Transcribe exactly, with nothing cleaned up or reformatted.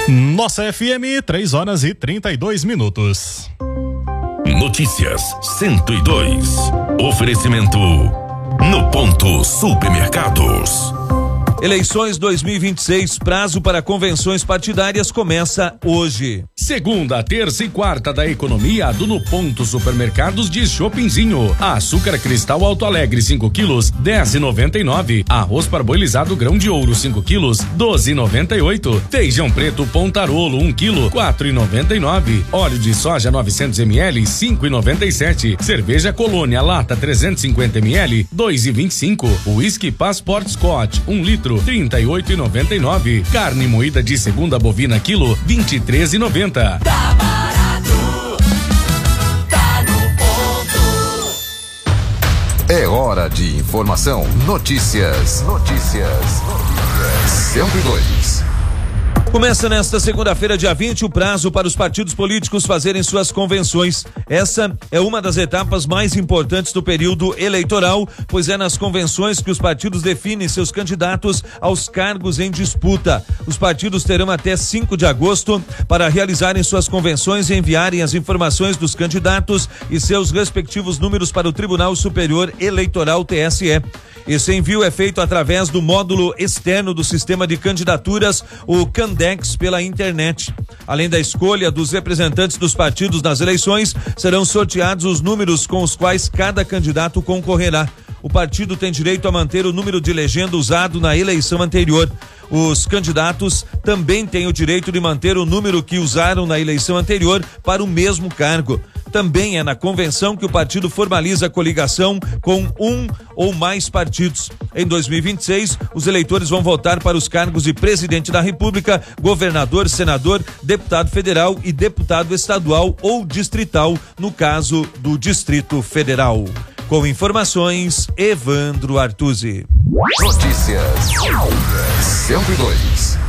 Nossa F M, três horas e trinta e dois minutos. Notícias cento e dois. Oferecimento No Ponto Supermercados. Eleições dois mil e vinte e seis, prazo para convenções partidárias começa hoje. Segunda, terça e quarta da economia do No Ponto Supermercados de Shoppingzinho. Açúcar cristal Alto Alegre cinco quilos, dez e noventa e nove. Arroz parboilizado grão de ouro cinco quilos, doze e noventa e oito. Feijão preto Pontarolo um quilo, quatro e noventa e nove. Óleo de soja novecentos mililitros, cinco e noventa e sete. Cerveja Colônia lata trezentos e cinquenta mililitros, dois e vinte e cinco. Whisky Passport Scott um litro, trinta e oito e noventa e nove. Carne moída de segunda bovina quilo, vinte e três e noventa. Tá barato, tá no ponto. É hora de informação. Notícias. Notícias. cento e dois. Começa nesta segunda-feira, dia vinte, o prazo para os partidos políticos fazerem suas convenções. Essa é uma das etapas mais importantes do período eleitoral, pois é nas convenções que os partidos definem seus candidatos aos cargos em disputa. Os partidos terão até cinco de agosto para realizarem suas convenções e enviarem as informações dos candidatos e seus respectivos números para o Tribunal Superior Eleitoral, T S E. Esse envio é feito através do módulo externo do sistema de candidaturas, o Candex, pela internet. Além da escolha dos representantes dos partidos nas eleições, serão sorteados os números com os quais cada candidato concorrerá. O partido tem direito a manter o número de legenda usado na eleição anterior. Os candidatos também têm o direito de manter o número que usaram na eleição anterior para o mesmo cargo. Também é na convenção que o partido formaliza a coligação com um ou mais partidos. Em dois mil e vinte e seis, os eleitores vão votar para os cargos de presidente da República, governador, senador, deputado federal e deputado estadual ou distrital, no caso do Distrito Federal. Com informações, Evandro Artuzzi. Notícias cento e dois.